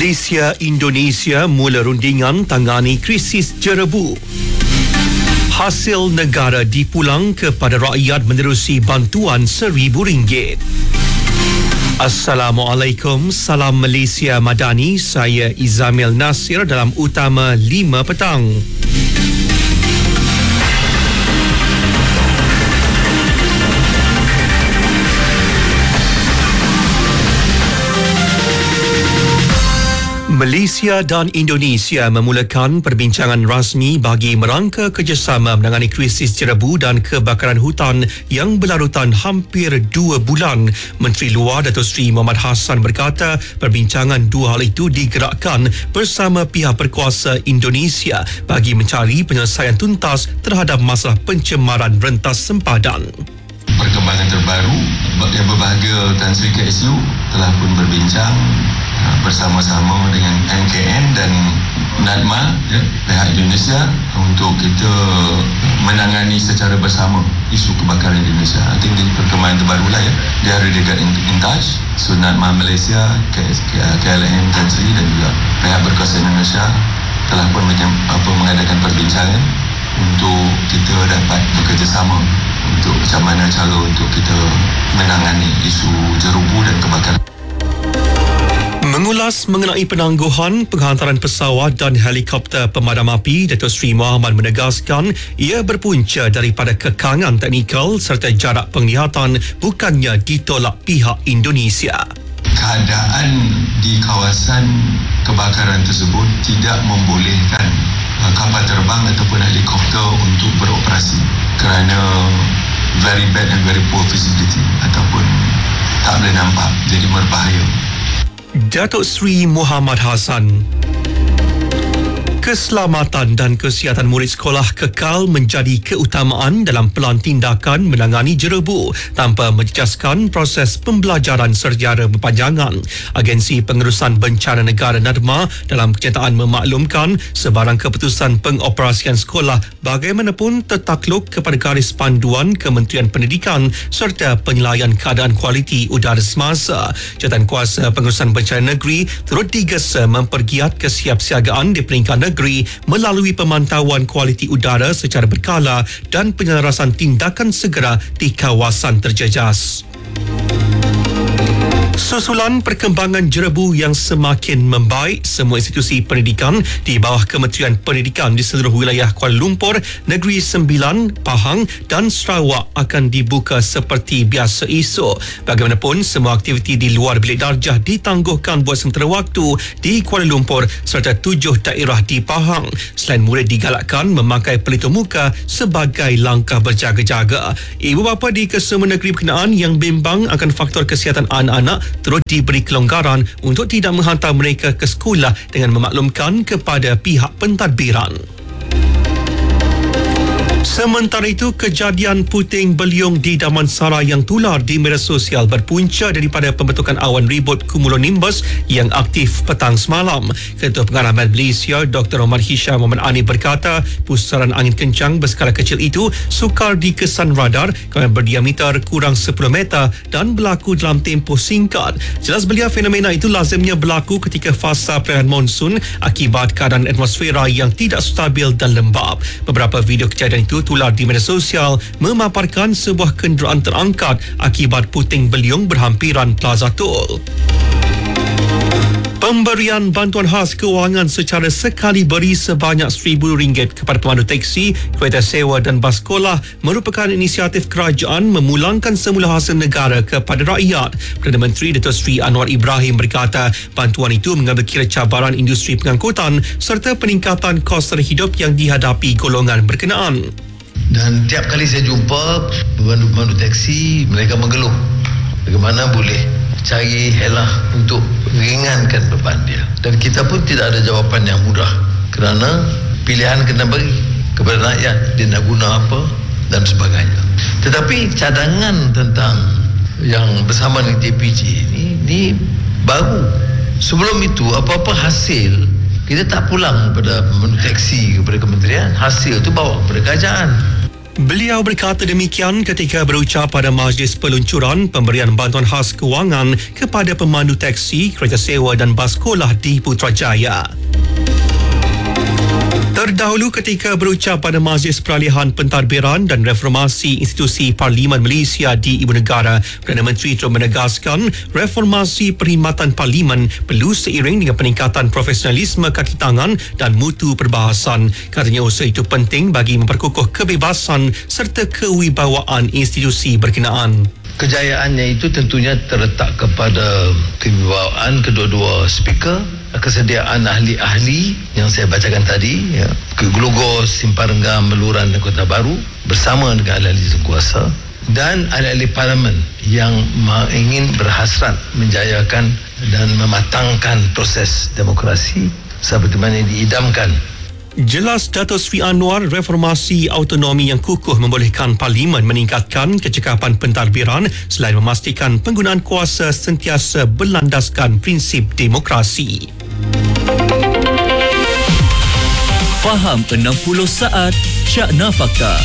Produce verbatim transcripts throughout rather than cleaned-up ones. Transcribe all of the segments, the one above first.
Malaysia Indonesia mula rundingan tangani krisis jerebu. Hasil negara dipulang kepada rakyat menerusi bantuan seribu ringgit. Assalamualaikum, salam Malaysia Madani. Saya Izamil Nasir dalam Utama lima petang. Malaysia dan Indonesia memulakan perbincangan rasmi bagi merangka kerjasama menangani krisis jerebu dan kebakaran hutan yang berlarutan hampir dua bulan. Menteri Luar Datuk Seri Mohamad Hassan berkata perbincangan dua hal itu digerakkan bersama pihak berkuasa Indonesia bagi mencari penyelesaian tuntas terhadap masalah pencemaran rentas sempadan. Perkembangan terbaru, yang berbahagia Tan Sri K S U telah pun berbincang bersama-sama dengan M K N dan NADMA, ya, pihak Indonesia untuk kita menangani secara bersama isu kebakaran di Indonesia. I think ini perkembangan terbaru lah, ya. Dia ada dekat in, in touch. So NADMA Malaysia, K L M Tan Sri dan juga pihak berkuasa Indonesia telah pun apa, mengadakan perbincangan untuk kita dapat bekerjasama untuk macam mana cara untuk kita menangani isu jerubu dan kebakaran. Mengulas mengenai penangguhan penghantaran pesawat dan helikopter pemadam api, Datuk Seri Mohamad menegaskan ia berpunca daripada kekangan teknikal serta jarak penglihatan bukannya ditolak pihak Indonesia. Keadaan di kawasan kebakaran tersebut tidak membolehkan kapal terbang ataupun helikopter untuk beroperasi kerana very bad and very poor visibility ataupun tak boleh nampak, jadi berbahaya. Datuk Seri Mohamad Hassan. Keselamatan dan kesihatan murid sekolah kekal menjadi keutamaan dalam pelan tindakan menangani jerebu tanpa menjejaskan proses pembelajaran secara berpanjangan. Agensi Pengurusan Bencana Negara NADMA dalam kenyataan memaklumkan sebarang keputusan pengoperasian sekolah bagaimanapun tertakluk kepada garis panduan Kementerian Pendidikan serta penilaian keadaan kualiti udara semasa. Jawatan Kuasa Pengurusan Bencana Negeri turut digesa mempergiat kesiapsiagaan di peringkat negeri negeri melalui pemantauan kualiti udara secara berkala dan penyelarasan tindakan segera di kawasan terjejas. Susulan perkembangan jerebu yang semakin membaik, semua institusi pendidikan di bawah Kementerian Pendidikan di seluruh wilayah Kuala Lumpur, Negeri Sembilan, Pahang dan Sarawak akan dibuka seperti biasa esok. Bagaimanapun, semua aktiviti di luar bilik darjah ditangguhkan buat sementara waktu di Kuala Lumpur serta tujuh daerah di Pahang. Selain murid digalakkan memakai pelitup muka sebagai langkah berjaga-jaga. Ibu bapa di kesemua negeri berkenaan yang bimbang akan faktor kesihatan anak-anak terus diberi kelonggaran untuk tidak menghantar mereka ke sekolah dengan memaklumkan kepada pihak pentadbiran. Sementara itu, kejadian puting beliung di Damansara yang tular di media sosial berpunca daripada pembentukan awan ribut cumulonimbus yang aktif petang semalam. Ketua Pengarah Malaysia Doktor Omar Hisham Muhammad Ani berkata pusaran angin kencang berskala kecil itu sukar dikesan radar kerana berdiameter kurang sepuluh meter dan berlaku dalam tempoh singkat. Jelas belia fenomena itu lazimnya berlaku ketika fasa perayaan monsun akibat keadaan atmosfera yang tidak stabil dan lembap. Beberapa video kejadian itu tular di media sosial memaparkan sebuah kenderaan terangkat akibat puting beliung berhampiran Plaza Tol. Pemberian bantuan khas kewangan secara sekali beri sebanyak seribu ringgit kepada pemandu teksi, kereta sewa dan bas sekolah merupakan inisiatif kerajaan memulangkan semula hasil negara kepada rakyat. Perdana Menteri Datuk Seri Anwar Ibrahim berkata bantuan itu mengambil kira cabaran industri pengangkutan serta peningkatan kos terhidup yang dihadapi golongan berkenaan. Dan tiap kali saya jumpa pemandu-pemandu teksi, mereka mengeluh bagaimana boleh cari helah untuk ringankan beban dia. Dan kita pun tidak ada jawapan yang mudah kerana pilihan kena beri kepada rakyat, dia nak guna apa dan sebagainya. Tetapi cadangan tentang yang bersama dengan T P J ini, ini baru. Sebelum itu apa-apa hasil kita tak pulang kepada pemandu teksi, kepada kementerian, hasil itu bawa kepada kerajaan. Beliau berkata demikian ketika berucap pada majlis peluncuran pemberian bantuan khas kewangan kepada pemandu teksi, kereta sewa dan bas sekolah di Putrajaya. Terdahulu ketika berucap pada Majlis Peralihan Pentadbiran dan Reformasi Institusi Parlimen Malaysia di Ibu Negara, Perdana Menteri terus menegaskan reformasi perkhidmatan parlimen perlu seiring dengan peningkatan profesionalisme kaki tangan dan mutu perbahasan. Katanya usaha itu penting bagi memperkukuh kebebasan serta kewibawaan institusi berkenaan. Kejayaannya itu tentunya terletak kepada kewibawaan kedua-dua speaker, kesediaan ahli-ahli yang saya bacakan tadi, ya, Glogor, Simpang Renggam, Meluran dan Kota Baru bersama dengan ahli-ahli kuasa dan ahli-ahli parlimen yang ingin berhasrat menjayakan dan mematangkan proses demokrasi seperti mana diidamkan. Jelas Dato' Sri Anwar, reformasi autonomi yang kukuh membolehkan Parlimen meningkatkan kecekapan pentadbiran selain memastikan penggunaan kuasa sentiasa berlandaskan prinsip demokrasi. Faham enam puluh saat Syakna Fakta.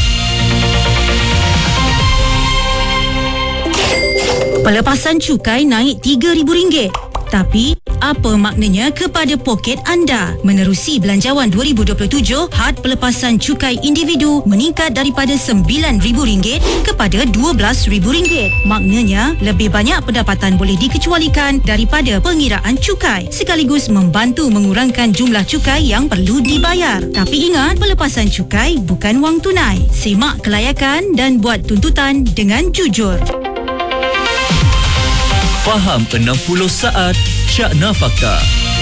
Pelepasan cukai naik tiga ribu ringgit. Tapi, apa maknanya kepada poket anda? Menerusi Belanjawan dua ribu dua puluh tujuh, had pelepasan cukai individu meningkat daripada sembilan ribu ringgit kepada dua belas ribu ringgit. Maknanya, lebih banyak pendapatan boleh dikecualikan daripada pengiraan cukai, sekaligus membantu mengurangkan jumlah cukai yang perlu dibayar. Tapi ingat, pelepasan cukai bukan wang tunai. Semak kelayakan dan buat tuntutan dengan jujur. Faham enam puluh saat Syakna Fakta.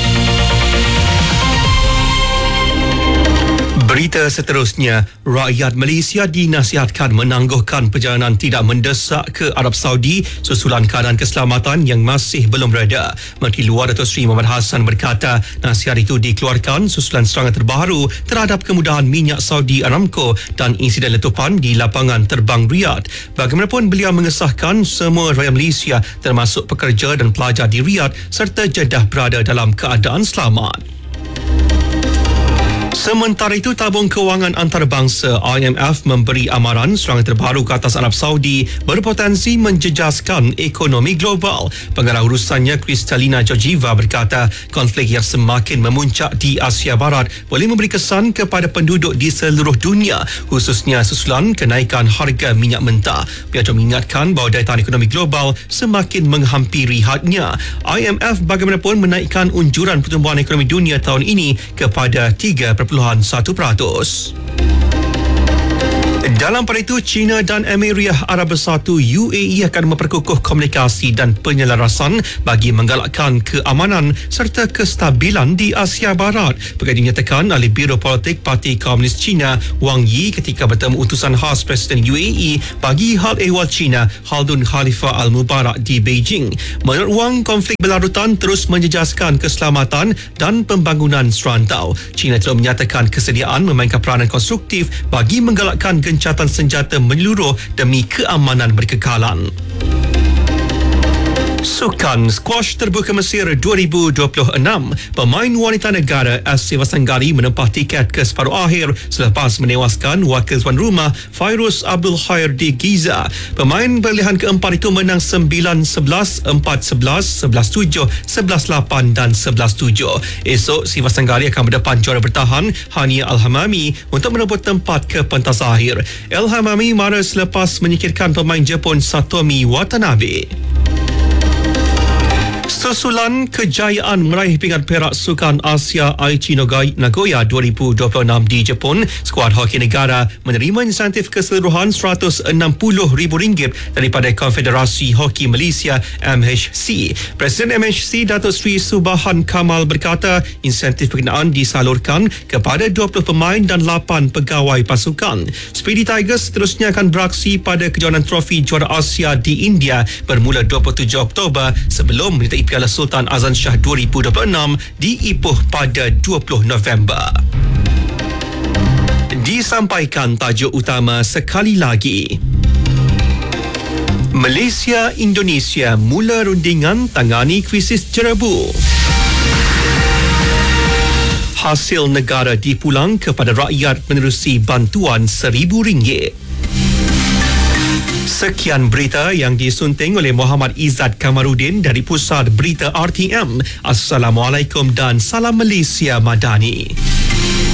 Berita seterusnya, rakyat Malaysia dinasihatkan menangguhkan perjalanan tidak mendesak ke Arab Saudi susulan keadaan keselamatan yang masih belum reda. Menteri Luar Dato' Sri Mohammad Hassan berkata nasihat itu dikeluarkan susulan serangan terbaru terhadap kemudahan minyak Saudi Aramco dan insiden letupan di lapangan terbang Riyadh. Bagaimanapun, beliau mengesahkan semua rakyat Malaysia termasuk pekerja dan pelajar di Riyadh serta Jeddah berada dalam keadaan selamat. Sementara itu, tabung kewangan antarabangsa I M F memberi amaran serangan terbaru ke atas Arab Saudi berpotensi menjejaskan ekonomi global. Pengarah urusannya Kristalina Georgieva berkata konflik yang semakin memuncak di Asia Barat boleh memberi kesan kepada penduduk di seluruh dunia, khususnya susulan kenaikan harga minyak mentah. Beliau mengingatkan bahawa daya tahan ekonomi global semakin menghampiri hadnya. I M F bagaimanapun menaikkan unjuran pertumbuhan ekonomi dunia tahun ini kepada tiga perpuluhan satu peratus. Dalam pada itu, China dan Emirat Arab Bersatu U A E akan memperkukuh komunikasi dan penyelarasan bagi menggalakkan keamanan serta kestabilan di Asia Barat. Perkara dinyatakan oleh Biro Politik Parti Komunis China Wang Yi ketika bertemu utusan khas Presiden U A E bagi hal ehwal China Khaldun Khalifah Al-Mubarak di Beijing. Menurut Wang, konflik berlarutan terus menjejaskan keselamatan dan pembangunan serantau. China telah menyatakan kesediaan memainkan peranan konstruktif bagi menggalakkan gencatan senjata menyeluruh demi keamanan berkekalan. Sukan Squash Terbuka Mesir dua ribu dua puluh enam, pemain wanita negara S. Sivasanggari menempah tiket ke separuh akhir selepas menewaskan wakil tuan rumah Fairuz Abdul Khair di Giza. Pemain pilihan keempat itu menang sembilan sebelas, empat sebelas, sebelas tujuh, sebelas lapan dan sebelas tujuh. Esok, Sivasanggari akan berdepan juara bertahan Hania Al-Hamami untuk merebut tempat ke pentas akhir. Al-Hamami mara selepas menyingkirkan pemain Jepun Satomi Watanabe. Susulan kejayaan meraih pingat perak Sukan Asia Aichi Nagoya dua ribu dua puluh enam di Jepun, skuad hoki negara menerima insentif keseluruhan seratus enam puluh ribu ringgit daripada Konfederasi Hoki Malaysia M H C. Presiden M H C Dato' Sri Subahan Kamal berkata insentif berkenaan disalurkan kepada dua puluh pemain dan lapan pegawai pasukan. Speedy Tigers seterusnya akan beraksi pada kejohanan trofi juara Asia di India bermula dua puluh tujuh Oktober sebelum menyertai Piala Sultan Azlan Shah dua ribu dua puluh enam di Ipoh pada dua puluh November. Disampaikan tajuk utama sekali lagi. Malaysia Indonesia mula rundingan tangani krisis jerebu. Hasil negara dipulang kepada rakyat menerusi bantuan seribu ringgit. Sekian berita yang disunting oleh Muhammad Izzat Kamarudin dari Pusat Berita R T M. Assalamualaikum dan salam Malaysia Madani.